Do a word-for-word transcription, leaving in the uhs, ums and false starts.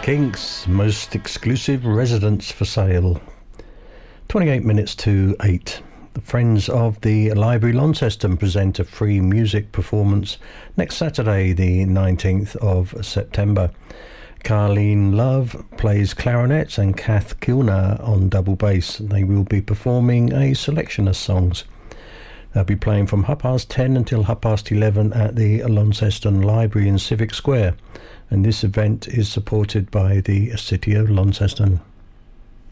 Kinks, most exclusive residence for sale. twenty-eight minutes to eight. The Friends of the Library Launceston present a free music performance next Saturday, the nineteenth of September. Carleen Love plays clarinet and Kath Kilner on double bass. They will be performing a selection of songs. They'll be playing from half past ten until half past eleven at the Launceston Library in Civic Square, and this event is supported by the City of Launceston.